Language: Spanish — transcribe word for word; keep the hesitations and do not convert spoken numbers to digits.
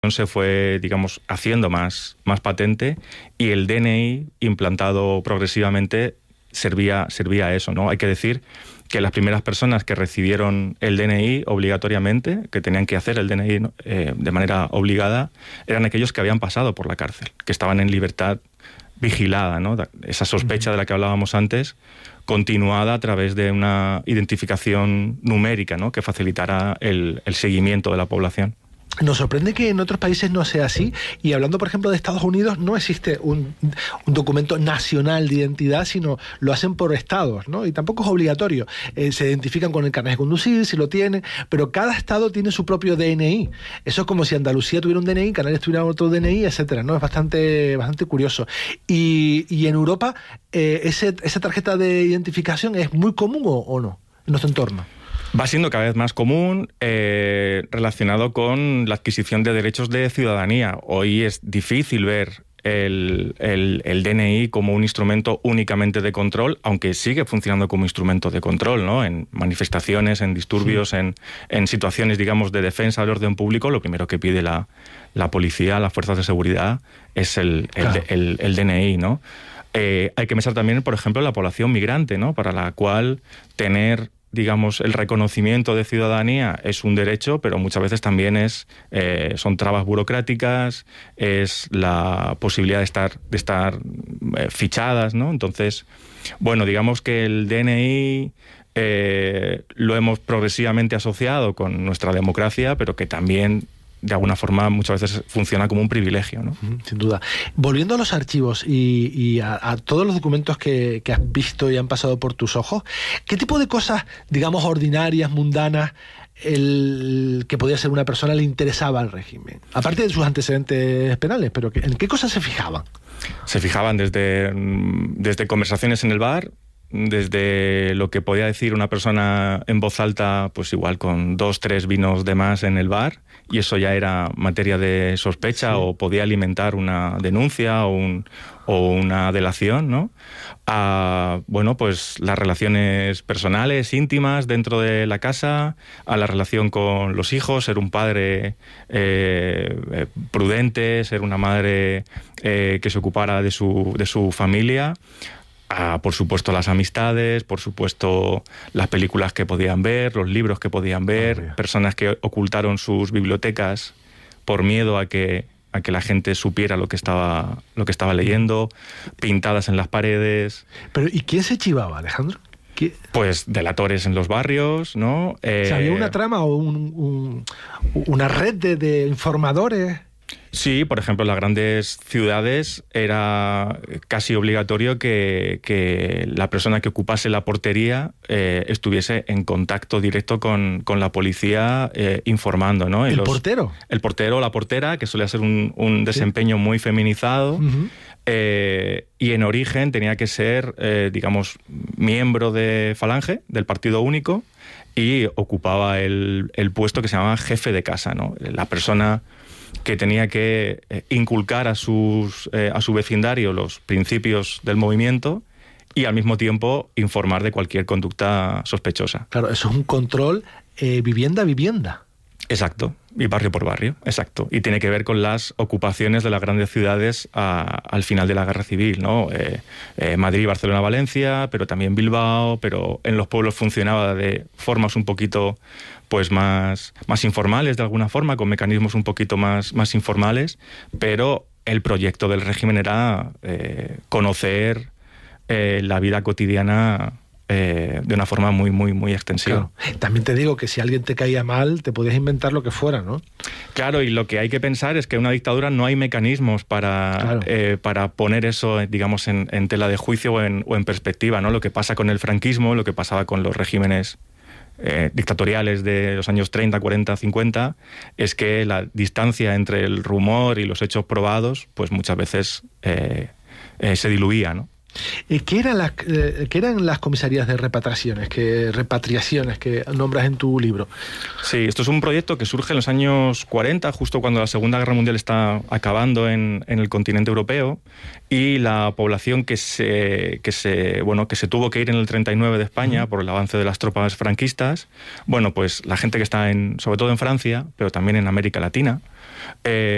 se fue, digamos, haciendo más, más patente, y el D N I implantado progresivamente servía, servía a eso, ¿no? Hay que decir que las primeras personas que recibieron el D N I obligatoriamente, que tenían que hacer el D N I eh, de manera obligada, eran aquellos que habían pasado por la cárcel, que estaban en libertad vigilada, ¿no? Esa sospecha de la que hablábamos antes, continuada a través de una identificación numérica, ¿no? Que facilitara el, el seguimiento de la población. Nos sorprende que en otros países no sea así, y hablando, por ejemplo, de Estados Unidos, no existe un, un documento nacional de identidad, sino lo hacen por estados, ¿no? Y tampoco es obligatorio. Eh, se identifican con el carnet de conducir, si lo tienen, pero cada estado tiene su propio D N I. Eso es como si Andalucía tuviera un D N I, Canarias tuviera otro D N I, etcétera, ¿no? Es bastante, bastante curioso. Y, y en Europa, eh, ese, esa tarjeta de identificación es muy común, ¿o, o no? En nuestro entorno. Va siendo cada vez más común, eh, relacionado con la adquisición de derechos de ciudadanía. Hoy es difícil ver el, el, el D N I como un instrumento únicamente de control, aunque sigue funcionando como instrumento de control, ¿no? En manifestaciones, en disturbios, sí. en, en situaciones, digamos, de defensa del orden público, lo primero que pide la, la policía, las fuerzas de seguridad, es el, el, claro. el, el, el D N I, ¿no? Eh, hay que pensar también, por ejemplo, en la población migrante, ¿no? Para la cual tener, digamos, el reconocimiento de ciudadanía es un derecho, pero muchas veces también es eh, son trabas burocráticas, es la posibilidad de estar, de estar eh, fichadas, ¿no? Entonces, bueno, digamos que el D N I eh, lo hemos progresivamente asociado con nuestra democracia, pero que también, de alguna forma, muchas veces funciona como un privilegio, ¿no? Sin duda. Volviendo a los archivos y, y a, a todos los documentos que, que has visto y han pasado por tus ojos, ¿qué tipo de cosas, digamos, ordinarias, mundanas, el que podía ser una persona le interesaba al régimen? Aparte de sus antecedentes penales, pero ¿en qué cosas se fijaban? Se fijaban desde, desde conversaciones en el bar, desde lo que podía decir una persona en voz alta, pues igual con dos, tres vinos de más en el bar, y eso ya era materia de sospecha, sí. o podía alimentar una denuncia o, un, o una delación, ¿no? A, bueno, pues las relaciones personales, íntimas dentro de la casa, a la relación con los hijos, ser un padre eh, prudente, ser una madre eh, que se ocupara de su, de su familia. Ah, por supuesto las amistades, por supuesto las películas que podían ver, los libros que podían ver, oh, personas que ocultaron sus bibliotecas por miedo a que, a que la gente supiera lo que estaba, lo que estaba leyendo, pintadas en las paredes. Pero ¿y quién se chivaba, Alejandro? ¿Qué? Pues delatores en los barrios, ¿no? Eh, O sea, ¿había una trama o un, un, una red de, de informadores? Sí, por ejemplo, en las grandes ciudades era casi obligatorio que, que la persona que ocupase la portería eh, estuviese en contacto directo con, con la policía eh, informando, ¿no? ¿El los, portero? El portero o la portera, que solía ser un, un desempeño ¿sí? muy feminizado. Uh-huh. eh, y en origen tenía que ser, eh, digamos, miembro de Falange, del Partido Único, y ocupaba el, el puesto que se llamaba jefe de casa, ¿no? La persona que tenía que inculcar a, sus, eh, a su vecindario los principios del movimiento y al mismo tiempo informar de cualquier conducta sospechosa. Claro, eso es un control eh, vivienda a vivienda. Exacto, y barrio por barrio, exacto. Y tiene que ver con las ocupaciones de las grandes ciudades a, al final de la Guerra Civil, ¿no? Eh, eh, Madrid, Barcelona, Valencia, pero también Bilbao, pero en los pueblos funcionaba de formas un poquito pues más, más informales de alguna forma, con mecanismos un poquito más, más informales, pero el proyecto del régimen era eh, conocer eh, la vida cotidiana Eh, de una forma muy, muy, muy extensiva. Claro. También te digo que si alguien te caía mal, te podías inventar lo que fuera, ¿no? Claro, y lo que hay que pensar es que en una dictadura no hay mecanismos para, claro. eh, para poner eso, digamos, en, en tela de juicio o en, o en perspectiva, ¿no? Lo que pasa con el franquismo, lo que pasaba con los regímenes eh, dictatoriales de los años treinta, cuarenta, cincuenta, es que la distancia entre el rumor y los hechos probados, pues muchas veces eh, eh, se diluía, ¿no? ¿Qué eran las, eh, ¿Qué eran las comisarías de repatriaciones que, repatriaciones que nombras en tu libro? Sí, esto es un proyecto que surge en los años cuarenta, justo cuando la Segunda Guerra Mundial está acabando en, en el continente europeo, y la población que se, que, se, bueno, que se tuvo que ir en el treinta y nueve de España, uh-huh, por el avance de las tropas franquistas, bueno, pues la gente que está, en, sobre todo en Francia, pero también en América Latina, eh,